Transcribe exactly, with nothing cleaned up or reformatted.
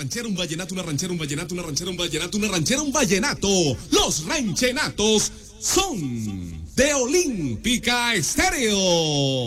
ranchera, un vallenato, una ranchera, un vallenato, una ranchera, un vallenato, una ranchera, un vallenato. Los ranchenatos son de Olímpica Estéreo.